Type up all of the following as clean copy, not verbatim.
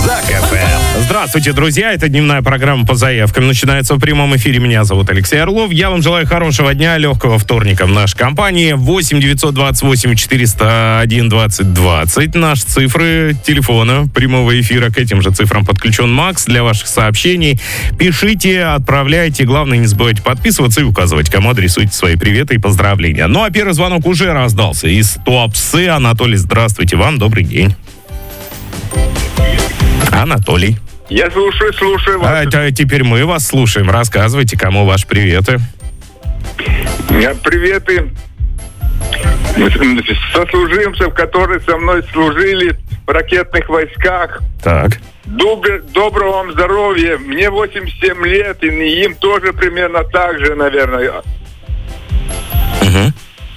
Здравствуйте, друзья. Это дневная программа по заявкам. Начинается в прямом эфире. Меня зовут Алексей Орлов. Я вам желаю хорошего дня, легкого вторника в нашей компании. 8 928 401 20 20. Наши цифры телефона прямого эфира. К этим же цифрам подключен Макс для ваших сообщений. Пишите, отправляйте. Главное, не забывайте подписываться и указывать, кому адресуйте свои приветы и поздравления. Ну, а первый звонок уже раздался из Туапсе. Анатолий, здравствуйте вам. Добрый день. Анатолий. Я слушаю вас. Это теперь мы вас слушаем. Рассказывайте, кому ваши приветы. Приветы сослуживцев, которые со мной служили в ракетных войсках. Так. Доброго вам здоровья. Мне 87 лет, и им тоже примерно так же, наверное. Угу.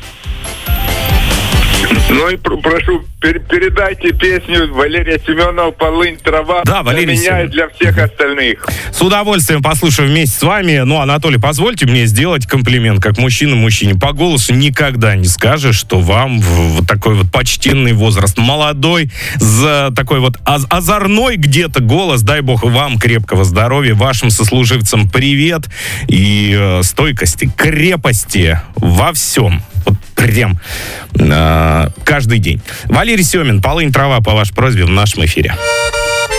Ну и прошу, передайте песню Валерия Семенова «Полынь, трава». Да, Валерий для меня Семенов. и для всех остальных. С удовольствием послушаю вместе с вами. Ну, Анатолий, позвольте мне сделать комплимент, как мужчина мужчине. По голосу никогда не скажешь, что вам в такой вот почтенный возраст, молодой, за такой вот озорной где-то голос. Дай бог вам крепкого здоровья, вашим сослуживцам привет и стойкости, крепости во всем. Вот прям каждый день. Валерий Семин, «Полынь, трава» по вашей просьбе в нашем эфире.